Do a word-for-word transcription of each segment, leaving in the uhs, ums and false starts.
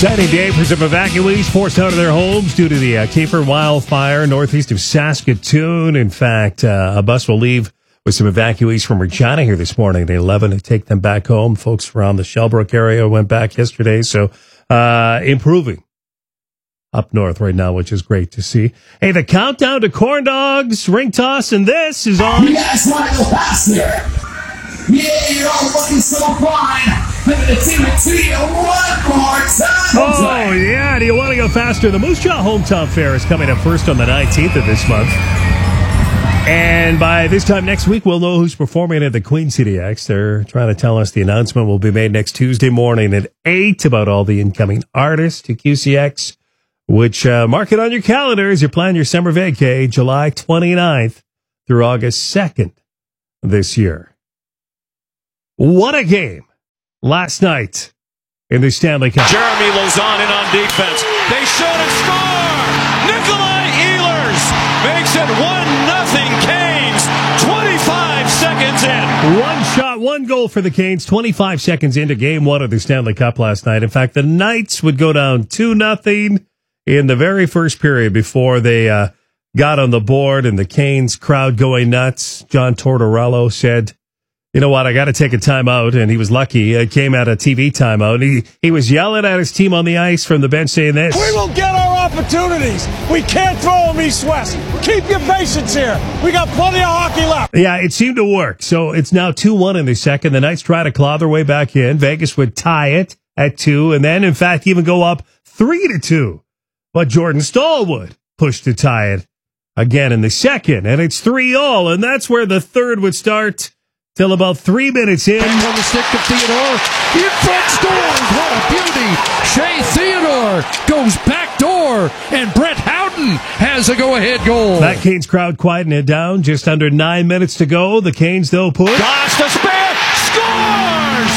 Exciting day for some evacuees forced out of their homes due to the uh, Kiefer wildfire northeast of Saskatoon. In fact, uh, a bus will leave with some evacuees from Regina here this morning at eleven to take them back home. Folks around the Shellbrook area went back yesterday, so uh, improving up north right now, which is great to see. Hey, the countdown to corn dogs, ring toss, and this is on. You guys want to go faster? Yeah, you're all looking so fine. Let me take it to you one more time. Oh, yeah. Do you want to go faster? The Moose Jaw Hometown Fair is coming up first on the nineteenth of this month. And by this time next week, we'll know who's performing at the Queen City X. They're trying to tell us the announcement will be made next Tuesday morning at eight about all the incoming artists to Q C X, which uh, mark it on your calendar as you plan your summer vacay, July twenty-ninth through August second this year. What a game last night in the Stanley Cup. Jeremy Lauzon in on defense. They shoot and score! Nikolai Ehlers makes it one nothing Canes, twenty-five seconds in. One shot, one goal for the Canes, twenty-five seconds into game one of the Stanley Cup last night. In fact, the Knights would go down two nothing in the very first period before they uh, got on the board and the Canes crowd going nuts. John Tortorella said, you know what, I got to take a timeout, and he was lucky. It came at a T V timeout. He, he was yelling at his team on the ice from the bench saying this. We will get our opportunities. We can't throw them east-west. Keep your patience here. We got plenty of hockey left. Yeah, it seemed to work. So it's now two one in the second. The Knights try to claw their way back in. Vegas would tie it at two, and then, in fact, even go up three to two. But Jordan Staal would push to tie it again in the second, and it's three all, and that's where the third would start. Till about three minutes in. Back on the stick to Theodore. In front scores. What a beauty. Shea Theodore goes back door. And Brett Howden has a go-ahead goal. That Canes crowd quieting it down. Just under nine minutes to go. The Canes, though, push. Gostisbehere scores!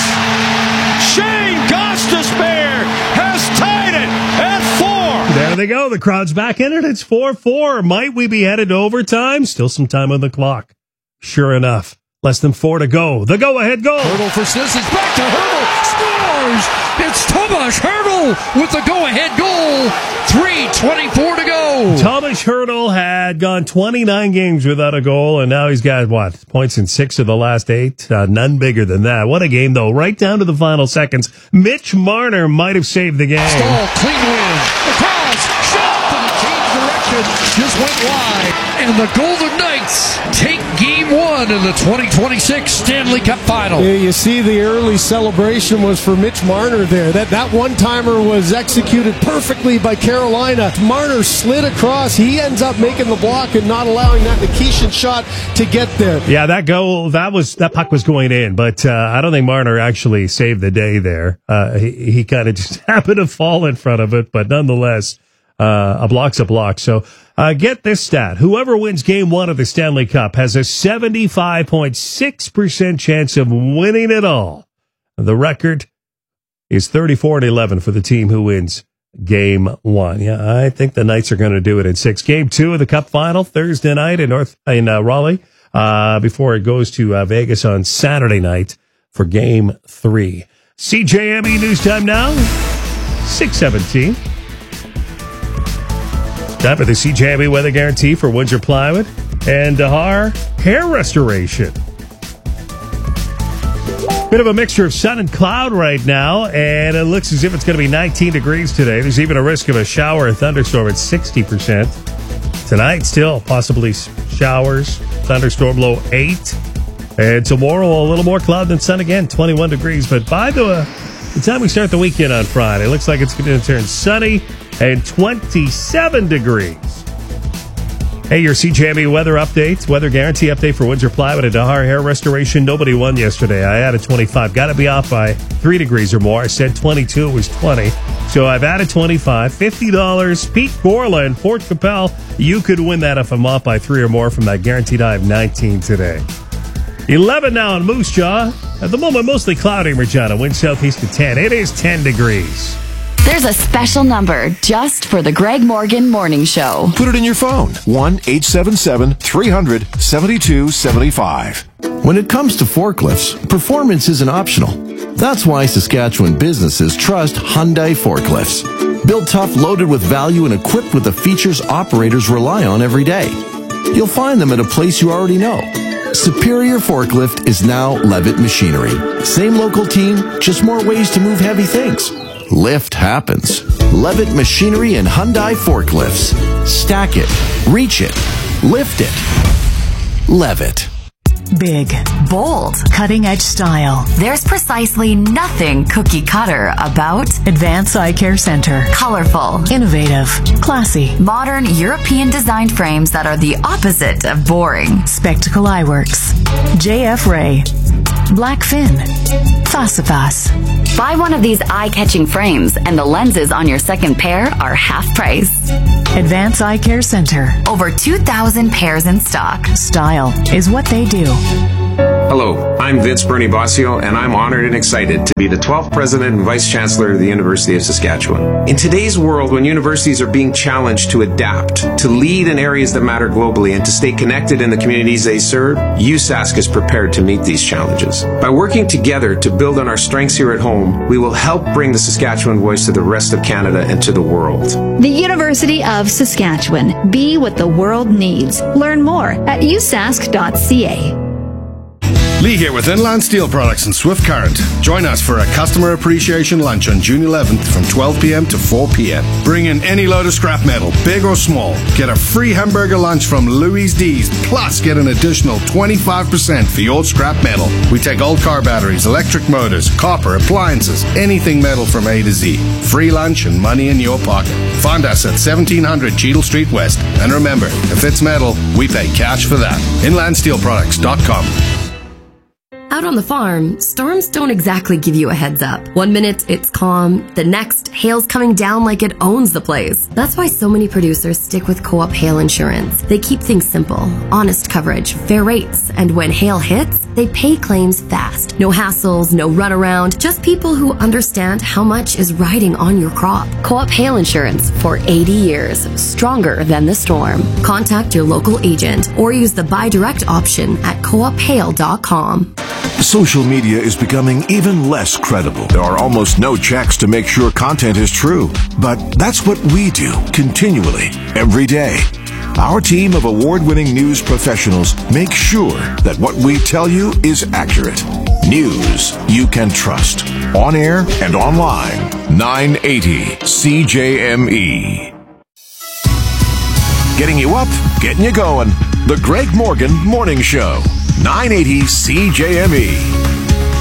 Shane Gostisbehere has tied it at four. There they go. The crowd's back in it. It's four four. Might we be headed to overtime? Still some time on the clock. Sure enough. Less than four to go. The go-ahead goal. Hurdle for Sissons. Back to Hurdle. Scores! It's Tomas Hurdle with the go-ahead goal. three twenty-four to go. Tomas Hurdle had gone twenty-nine games without a goal, and now he's got, what, points in six of the last eight? Uh, none bigger than that. What a game, though. Right down to the final seconds. Mitch Marner might have saved the game. Staal, clean win. Across. Shot to the Canes direction. Just went wide. And the Golden Knights take game one in the twenty twenty-six Stanley Cup Final. Yeah, you see the early celebration was for Mitch Marner there. That that one-timer was executed perfectly by Carolina. Marner slid across. He ends up making the block and not allowing that Nikishin shot to get there. Yeah, that goal, that was that puck was going in, but uh, I don't think Marner actually saved the day there. Uh, he he kind of just happened to fall in front of it, but nonetheless, uh, a block's a block. So uh, get this stat. Whoever wins game one of the Stanley Cup has a seventy-five point six percent chance of winning it all. The record is thirty-four and eleven for the team who wins game one. Yeah, I think the Knights are going to do it in six. Game two of the Cup final Thursday night in North in uh, Raleigh uh, before it goes to uh, Vegas on Saturday night for game three. C J M E News Time now, six seventeen. Time for the C J M E Weather Guarantee for Windsor Plywood and Dahar Hair Restoration. Bit of a mixture of sun and cloud right now, and it looks as if it's going to be nineteen degrees today. There's even a risk of a shower or thunderstorm at sixty percent. Tonight, still possibly showers, thunderstorm low eight. And tomorrow, a little more cloud than sun again, twenty-one degrees. But by the, uh, the time we start the weekend on Friday, it looks like it's going to turn sunny and twenty-seven degrees. Hey, your C J M E weather updates, weather guarantee update for Windsor Plywood and Dahar Hair Restoration. Nobody won yesterday. I added twenty-five. Got to be off by three degrees or more. I said twenty-two. It was twenty. So I've added twenty-five. fifty dollars. Pete Gorla, Fort Capel. You could win that if I'm off by three or more from that guaranteed high of nineteen today. eleven now in Moose Jaw. At the moment, mostly cloudy in Regina. Wind southeast to ten. It is ten degrees. There's a special number just for the Greg Morgan Morning Show. Put it in your phone. one eight seven seven, three hundred, seventy-two seventy-five. When it comes to forklifts, performance isn't optional. That's why Saskatchewan businesses trust Hyundai forklifts. Built tough, loaded with value, and equipped with the features operators rely on every day. You'll find them at a place you already know. Superior Forklift is now Levitt Machinery. Same local team, just more ways to move heavy things. Lift happens. Levitt Machinery and Hyundai Forklifts. Stack it, reach it, lift it. Levitt. Big, bold, cutting-edge style. There's precisely nothing cookie cutter about Advance Eye Care Center. Colorful, innovative, classy, modern European-designed frames that are the opposite of boring. Spectacle Eyeworks, J F Ray, Blackfin, Facipas. Buy one of these eye-catching frames and the lenses on your second pair are half price. Advance Eye Care Center. Over two thousand pairs in stock. Style is what they do. Hello, I'm Vince Bernie Bossio, and I'm honored and excited to be the twelfth President and Vice Chancellor of the University of Saskatchewan. In today's world, when universities are being challenged to adapt, to lead in areas that matter globally, and to stay connected in the communities they serve, U S A S C is prepared to meet these challenges. By working together to build on our strengths here at home, we will help bring the Saskatchewan voice to the rest of Canada and to the world. The University of Saskatchewan. Be what the world needs. Learn more at u sask dot c a. Lee here with Inland Steel Products and Swift Current. Join us for a customer appreciation lunch on June eleventh from twelve p.m. to four p.m. Bring in any load of scrap metal, big or small. Get a free hamburger lunch from Louis D's, plus get an additional twenty-five percent for your scrap metal. We take old car batteries, electric motors, copper, appliances, anything metal from A to Z. Free lunch and money in your pocket. Find us at seventeen hundred Cheadle Street West. And remember, if it's metal, we pay cash for that. inland steel products dot com. Out on the farm, storms don't exactly give you a heads up. One minute it's calm, the next hail's coming down like it owns the place. That's why so many producers stick with Co-op Hail Insurance. They keep things simple, honest coverage, fair rates, and when hail hits, they pay claims fast. No hassles, no runaround, just people who understand how much is riding on your crop. Co-op Hail Insurance for eighty years, stronger than the storm. Contact your local agent or use the buy direct option at co op hail dot com. Social media is becoming even less credible. There are almost no checks to make sure content is true. But that's what we do continually, every day. Our team of award-winning news professionals make sure that what we tell you is accurate. News you can trust. On air and online. nine eighty C J M E. Getting you up, getting you going. The Greg Morgan Morning Show. nine eighty C J M E.